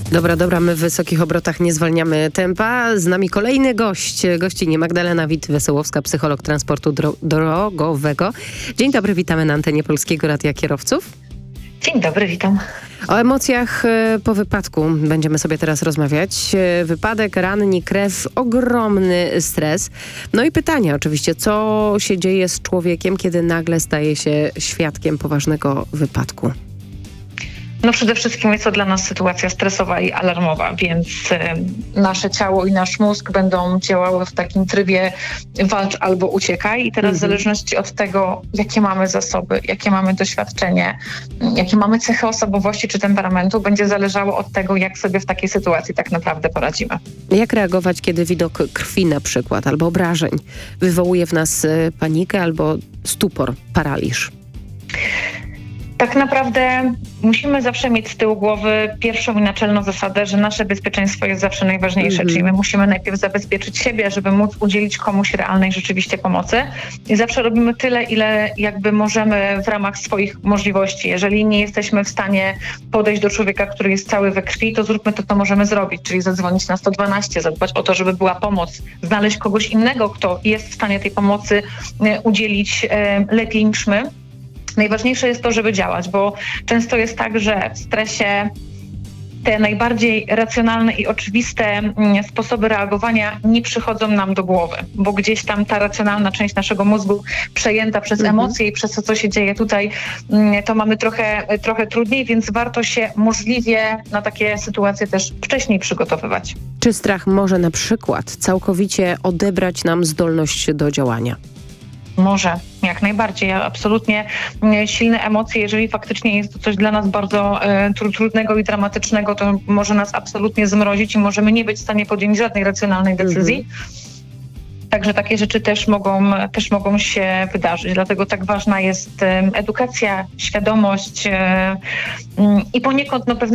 Dobra, my w wysokich obrotach nie zwalniamy tempa. Z nami kolejny gościnie Magdalena Witt-Wesołowska, psycholog transportu drogowego. Dzień dobry, witamy na antenie Polskiego Radia Kierowców. Dzień dobry, witam. O emocjach po wypadku będziemy sobie teraz rozmawiać. Wypadek, ranni, krew, ogromny stres. No i pytanie oczywiście, co się dzieje z człowiekiem, kiedy nagle staje się świadkiem poważnego wypadku? No przede wszystkim jest to dla nas sytuacja stresowa i alarmowa, więc nasze ciało i nasz mózg będą działały w takim trybie walcz albo uciekaj. I teraz w zależności od tego, jakie mamy zasoby, jakie mamy doświadczenie, jakie mamy cechy osobowości czy temperamentu, będzie zależało od tego, jak sobie w takiej sytuacji tak naprawdę poradzimy. Jak reagować, kiedy widok krwi na przykład albo obrażeń wywołuje w nas panikę albo stupor, paraliż? Tak naprawdę musimy zawsze mieć z tyłu głowy pierwszą i naczelną zasadę, że nasze bezpieczeństwo jest zawsze najważniejsze, czyli my musimy najpierw zabezpieczyć siebie, żeby móc udzielić komuś realnej rzeczywiście pomocy. I zawsze robimy tyle, ile jakby możemy w ramach swoich możliwości. Jeżeli nie jesteśmy w stanie podejść do człowieka, który jest cały we krwi, to zróbmy to, co możemy zrobić, czyli zadzwonić na 112, zadbać o to, żeby była pomoc, znaleźć kogoś innego, kto jest w stanie tej pomocy udzielić lepiej niż my. Najważniejsze jest to, żeby działać, bo często jest tak, że w stresie te najbardziej racjonalne i oczywiste sposoby reagowania nie przychodzą nam do głowy, bo gdzieś tam ta racjonalna część naszego mózgu przejęta przez emocje i przez to, co się dzieje tutaj, to mamy trochę trudniej, więc warto się możliwie na takie sytuacje też wcześniej przygotowywać. Czy strach może na przykład całkowicie odebrać nam zdolność do działania? Może, jak najbardziej. Absolutnie silne emocje, jeżeli faktycznie jest to coś dla nas bardzo trudnego i dramatycznego, to może nas absolutnie zmrozić i możemy nie być w stanie podjąć żadnej racjonalnej decyzji. Także takie rzeczy też mogą się wydarzyć. Dlatego tak ważna jest edukacja, świadomość i poniekąd pewne